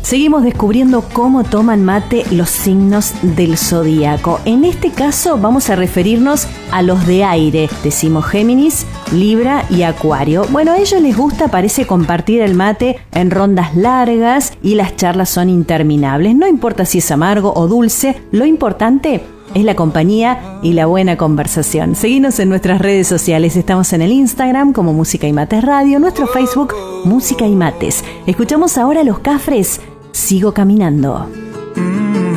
Seguimos descubriendo cómo toman mate los signos del zodíaco. En este caso vamos a referirnos a los de aire. Decimos Géminis, Libra y Acuario. Bueno, a ellos les gusta, parece, compartir el mate en rondas largas y las charlas son interminables. No importa si es amargo o dulce, lo importante es la compañía y la buena conversación. Seguinos en nuestras redes sociales. Estamos en el Instagram como Música y Mates Radio, nuestro Facebook Música y Mates. Escuchamos ahora Los Cafres, Sigo Caminando.